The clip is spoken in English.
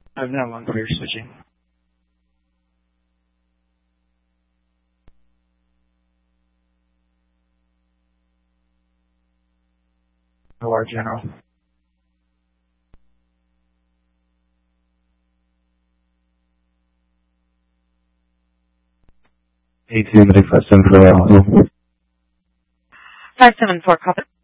I've now on clear switching. OR General. A2, 574, 574, copy.